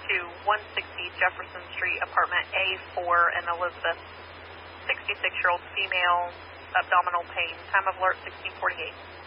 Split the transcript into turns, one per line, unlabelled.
to 160 Jefferson Street, apartment A4 in Elizabeth. 66-year-old female, abdominal pain. Time of alert 1648.